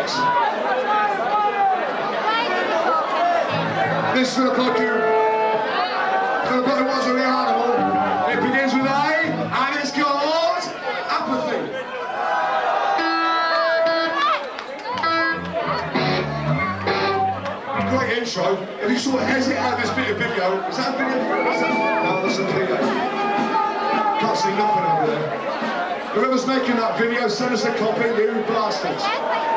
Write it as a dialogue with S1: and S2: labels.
S1: next. This is look like you. The body was a real animal. It begins with A, and it's called apathy. Great intro. If you sort of hesitate at this bit of video, is that a video? No, that's a video. Can't see nothing over there. Whoever's making that video, send us a copy, you bastards.